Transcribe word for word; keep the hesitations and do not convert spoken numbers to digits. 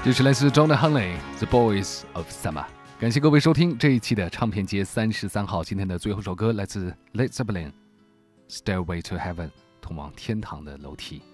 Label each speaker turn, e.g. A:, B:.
A: 这是来自 John Henley The Boys of Summer。 感谢各位收听这一期的唱片街三十三号。今天的最后一首歌来自 Led Zeppelin Stairway to Heaven， 通往天堂的楼梯。